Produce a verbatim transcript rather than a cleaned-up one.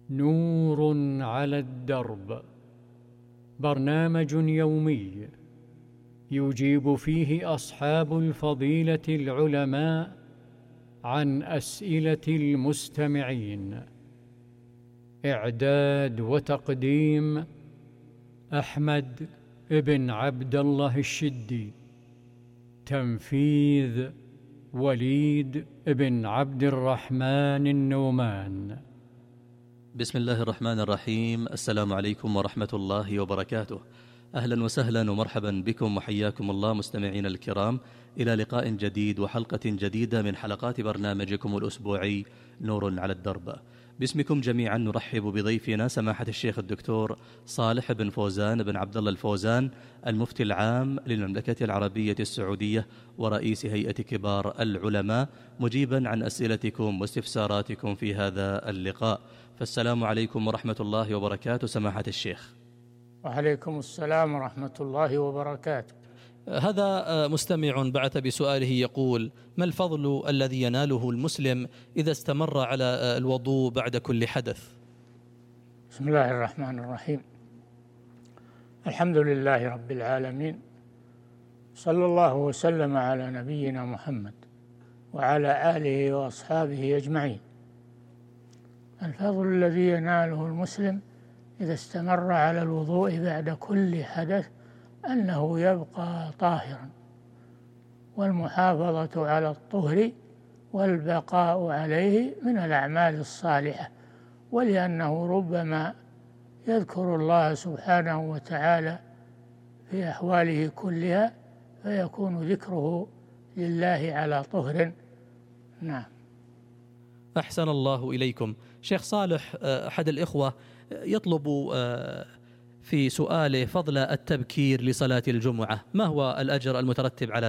نور على الدرب، برنامج يومي يجيب فيه أصحاب الفضيلة العلماء عن أسئلة المستمعين. إعداد وتقديم أحمد بن عبد الله الشدي. تنفيذ وليد بن عبد الرحمن النومان. بسم الله الرحمن الرحيم. السلام عليكم ورحمة الله وبركاته. أهلا وسهلا ومرحبا بكم وحياكم الله مستمعين الكرام إلى لقاء جديد وحلقة جديدة من حلقات برنامجكم الأسبوعي نور على الدرب. باسمكم جميعا نرحب بضيفنا سماحة الشيخ الدكتور صالح بن فوزان بن عبد الله الفوزان، المفتي العام للمملكة العربية السعودية ورئيس هيئة كبار العلماء، مجيبا عن أسئلتكم واستفساراتكم في هذا اللقاء. فالسلام عليكم ورحمة الله وبركاته سماحة الشيخ. وعليكم السلام ورحمة الله وبركاته. هذا مستمع بعث بسؤاله يقول: ما الفضل الذي يناله المسلم إذا استمر على الوضوء بعد كل حدث؟ بسم الله الرحمن الرحيم. الحمد لله رب العالمين، صلى الله وسلم على نبينا محمد وعلى آله وأصحابه أجمعين. الفضل الذي يناله المسلم إذا استمر على الوضوء بعد كل حدث أنه يبقى طاهرا، والمحافظة على الطهر والبقاء عليه من الأعمال الصالحة، ولأنه ربما يذكر الله سبحانه وتعالى في أحواله كلها فيكون ذكره لله على طهر. نعم. أحسن الله إليكم. شيخ صالح، أحد الإخوة يطلب في سؤاله فضل التبكير لصلاة الجمعة، ما هو الأجر المترتب على